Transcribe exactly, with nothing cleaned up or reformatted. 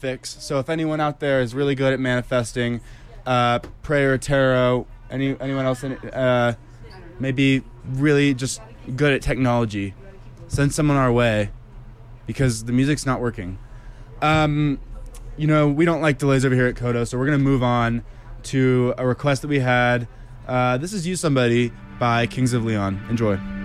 fix. So if anyone out there is really good at manifesting, uh, prayer, tarot, any anyone else in it, uh, maybe really just good at technology, send someone our way because the music's not working. Um, you know, we don't like delays over here at Kodo, so we're going to move on to a request that we had. Uh, this is You Somebody by Kings of Leon. Enjoy.